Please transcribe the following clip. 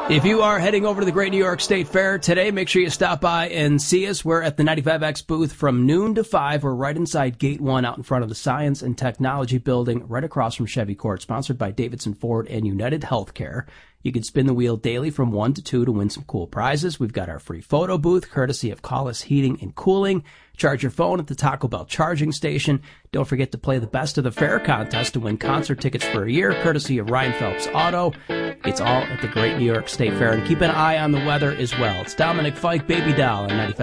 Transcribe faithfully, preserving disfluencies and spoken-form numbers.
If you are heading over to the Great New York State Fair today, make sure you stop by and see us. We're at the ninety-five X booth from noon to five. We're right inside Gate one out in front of the Science and Technology Building, right across from Chevy Court, sponsored by Davidson Ford and United Healthcare. You can spin the wheel daily from one to two to win some cool prizes. We've got our free photo booth, courtesy of Collis Heating and Cooling. Charge your phone at the Taco Bell charging station. Don't forget to play the Best of the Fair contest to win concert tickets for a year, courtesy of Ryan Phelps Auto. It's all at the Great New York State Fair. And keep an eye on the weather as well. It's Dominic Fike, Baby Doll, on ninety-five.